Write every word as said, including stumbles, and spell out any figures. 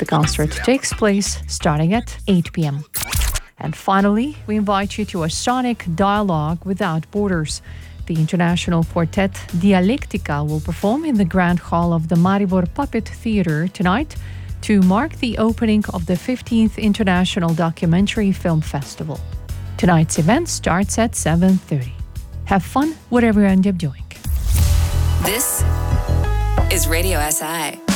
The concert takes place starting at eight p.m. And finally, we invite you to a sonic dialogue without borders. The international quartet Dialectica will perform in the Grand Hall of the Maribor Puppet Theatre tonight to mark the opening of the fifteenth International Documentary Film Festival. Tonight's event starts at seven thirty. Have fun whatever you end up doing. This is Radio S I.